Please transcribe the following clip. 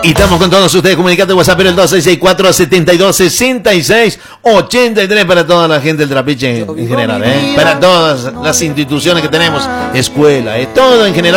Y estamos con todos ustedes, comunicando WhatsApp el 2664-7266-83 para toda la gente del Trapiche en general, para todas las instituciones que tenemos, escuela, todo en general.